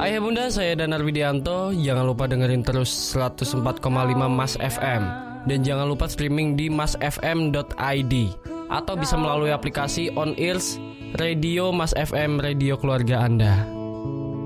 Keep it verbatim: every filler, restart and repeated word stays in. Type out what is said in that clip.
Ayah bunda, saya Danar Widianto. Jangan lupa dengerin terus seratus empat koma lima Mas F M. Dan jangan lupa streaming di mas f m dot i d atau bisa melalui aplikasi On Ears Radio Mas F M, radio keluarga Anda.